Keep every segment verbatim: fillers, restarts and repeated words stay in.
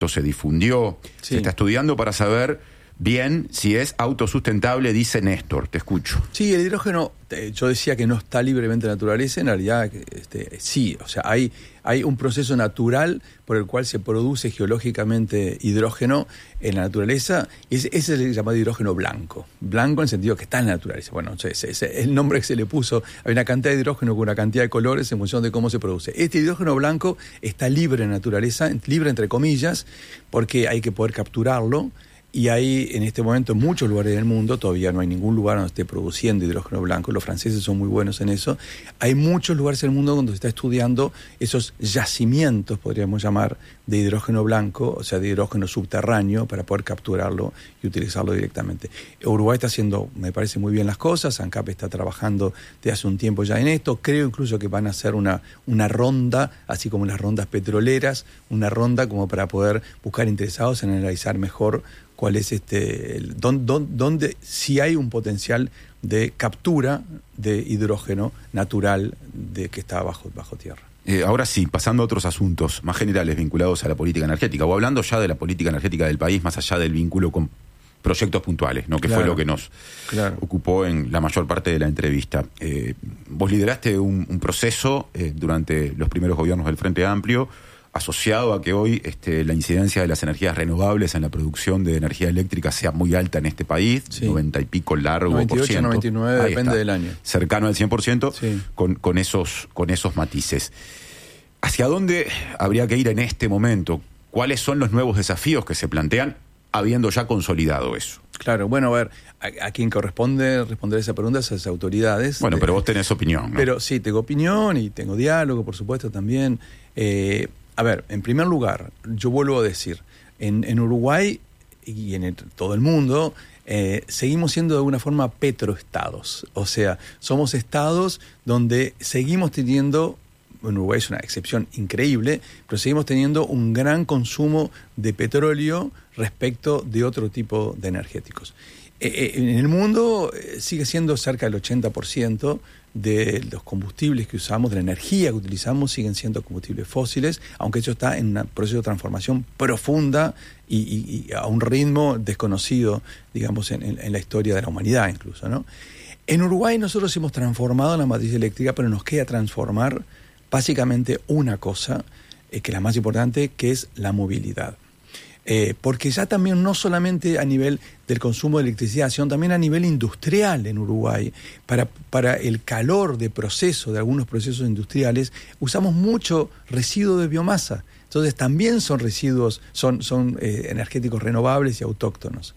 esto se difundió, sí. se está estudiando para saber bien si es autosustentable, dice Néstor. Te escucho. Sí, el hidrógeno, yo decía que no está libremente en la naturaleza, en realidad este, sí, o sea, hay, hay un proceso natural por el cual se produce geológicamente hidrógeno en la naturaleza, ese, ese es el llamado hidrógeno blanco, blanco en el sentido que está en la naturaleza. Bueno, ese es el nombre que se le puso, hay una cantidad de hidrógeno con una cantidad de colores en función de cómo se produce. Este hidrógeno blanco está libre en la naturaleza, libre entre comillas, porque hay que poder capturarlo. Y hay en este momento en muchos lugares del mundo, todavía no hay ningún lugar donde esté produciendo hidrógeno blanco, los franceses son muy buenos en eso, hay muchos lugares del mundo donde se está estudiando esos yacimientos, podríamos llamar, de hidrógeno blanco, o sea, de hidrógeno subterráneo, para poder capturarlo y utilizarlo directamente. Uruguay está haciendo, me parece, muy bien las cosas, ANCAP está trabajando desde hace un tiempo ya en esto, creo incluso que van a hacer una, una ronda, así como las rondas petroleras, una ronda como para poder buscar interesados en analizar mejor cuál es este, el, dónde, dónde, dónde si hay un potencial de captura de hidrógeno natural de que está bajo, bajo tierra. Eh, ahora sí, pasando a otros asuntos más generales vinculados a la política energética, o hablando ya de la política energética del país, más allá del vínculo con proyectos puntuales, ¿no? Que claro, fue lo que nos claro. ocupó en la mayor parte de la entrevista. Eh, vos lideraste un, un proceso eh, durante los primeros gobiernos del Frente Amplio, asociado a que hoy este, la incidencia de las energías renovables en la producción de energía eléctrica sea muy alta en este país, sí. noventa y pico largo noventa y ocho, por ciento. noventa y nueve, Ahí depende está, del año. Cercano al cien por ciento, sí. con, con, esos, con esos matices. ¿Hacia dónde habría que ir en este momento? ¿Cuáles son los nuevos desafíos que se plantean habiendo ya consolidado eso? Claro, bueno, a ver, a, a quien corresponde responder esa pregunta es a las autoridades. Bueno, de, pero vos tenés opinión, ¿no? Pero sí, tengo opinión y tengo diálogo, por supuesto, también. Eh, a ver, en primer lugar, yo vuelvo a decir, en, en Uruguay y en el, todo el mundo, eh, seguimos siendo de alguna forma petroestados. O sea, somos estados donde seguimos teniendo... En Uruguay es una excepción increíble, pero seguimos teniendo un gran consumo de petróleo respecto de otro tipo de energéticos. Eh, en el mundo eh, sigue siendo cerca del ochenta por ciento de los combustibles que usamos, de la energía que utilizamos, siguen siendo combustibles fósiles, aunque eso está en un proceso de transformación profunda y, y, y a un ritmo desconocido, digamos, en, en, en la historia de la humanidad incluso, ¿no? En Uruguay nosotros hemos transformado la matriz eléctrica, pero nos queda transformar básicamente una cosa, eh, que es la más importante, que es la movilidad. Eh, porque ya también no solamente a nivel del consumo de electricidad, sino también a nivel industrial en Uruguay, para, para el calor de proceso, de algunos procesos industriales, usamos mucho residuo de biomasa. Entonces también son residuos, son, son eh, energéticos renovables y autóctonos.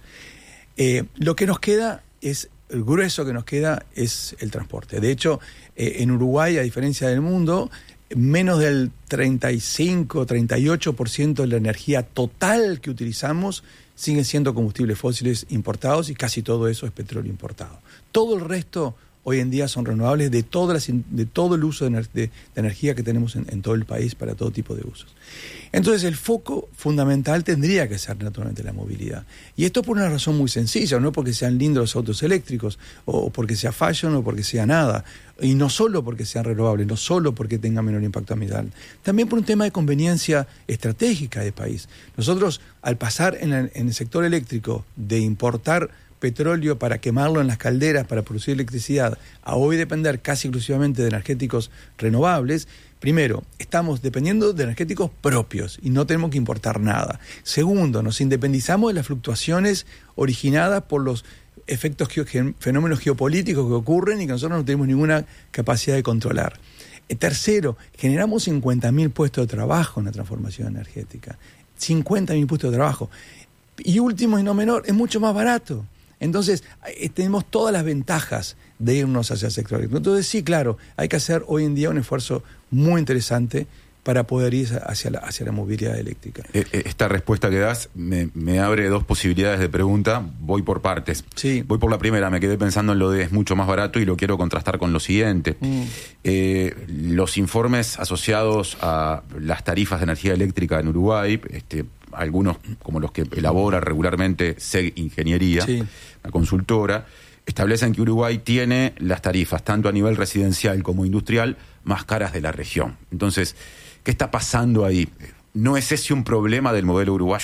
Eh, lo que nos queda es, el grueso que nos queda es el transporte. De hecho, eh, en Uruguay, a diferencia del mundo, menos del treinta y cinco, treinta y ocho por ciento de la energía total que utilizamos siguen siendo combustibles fósiles importados y casi todo eso es petróleo importado. Todo el resto hoy en día son renovables de, todas las, de todo el uso de, de, de energía que tenemos en, en todo el país para todo tipo de usos. Entonces el foco fundamental tendría que ser naturalmente la movilidad. Y esto por una razón muy sencilla, no porque sean lindos los autos eléctricos, o porque sea fashion, o porque sea nada. Y no solo porque sean renovables, no solo porque tengan menor impacto ambiental. También por un tema de conveniencia estratégica del país. Nosotros, al pasar en, la, en el sector eléctrico de importar petróleo para quemarlo en las calderas para producir electricidad, a hoy depender casi exclusivamente de energéticos renovables, primero, estamos dependiendo de energéticos propios y no tenemos que importar nada. Segundo, nos independizamos de las fluctuaciones originadas por los efectos, fenómenos geopolíticos que ocurren y que nosotros no tenemos ninguna capacidad de controlar. Tercero, generamos cincuenta mil puestos de trabajo en la transformación energética. cincuenta mil puestos de trabajo. Y último y no menor, es mucho más barato. Entonces, eh, tenemos todas las ventajas de irnos hacia el sector eléctrico. Entonces, sí, claro, hay que hacer hoy en día un esfuerzo muy interesante para poder ir hacia la, hacia la movilidad eléctrica. Esta respuesta que das me, me abre dos posibilidades de pregunta. Voy por partes. Sí. Voy por la primera. Me quedé pensando en lo de es mucho más barato y lo quiero contrastar con lo siguiente. Mm. Eh, los informes asociados a las tarifas de energía eléctrica en Uruguay, este, algunos como los que elabora regularmente S E G Ingeniería, sí, la consultora, establecen que Uruguay tiene las tarifas, tanto a nivel residencial como industrial, más caras de la región. Entonces, ¿qué está pasando ahí? ¿no es ese un problema del modelo uruguayo?